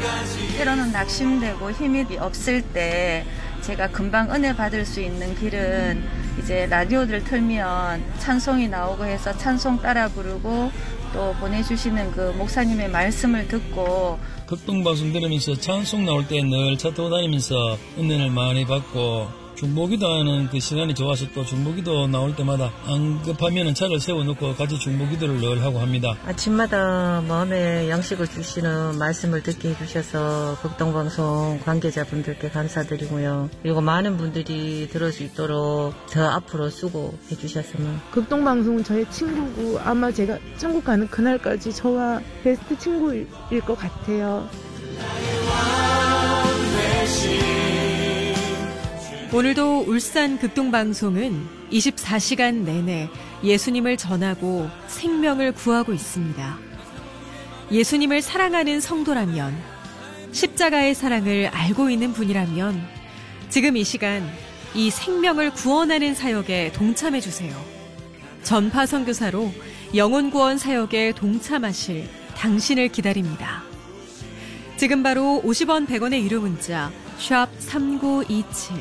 때로는 낙심되고 힘이 없을 때 제가 금방 은혜 받을 수 있는 길은 이제 라디오를 틀면 찬송이 나오고 해서 찬송 따라 부르고 또 보내주시는 그 목사님의 말씀을 듣고 극동방송 들으면서 찬송 나올 때 늘 차 타고 다니면서 은혜를 많이 받고 중보기도 하는 그 시간이 좋아서 또 중보기도 나올 때마다 안 급하면 차를 세워놓고 같이 중보기도를 늘 하고 합니다. 아침마다 마음에 양식을 주시는 말씀을 듣게 해주셔서 극동방송 관계자분들께 감사드리고요. 그리고 많은 분들이 들을 수 있도록 더 앞으로 수고해 주셨으면. 극동방송은 저의 친구고 아마 제가 천국 가는 그날까지 저와 베스트 친구일 것 같아요. 오늘도 울산 극동방송은 24시간 내내 예수님을 전하고 생명을 구하고 있습니다. 예수님을 사랑하는 성도라면, 십자가의 사랑을 알고 있는 분이라면 지금 이 시간 이 생명을 구원하는 사역에 동참해 주세요. 전파 선교사로 영혼 구원 사역에 동참하실 당신을 기다립니다. 지금 바로 50원 100원의 유료 문자 샵 3927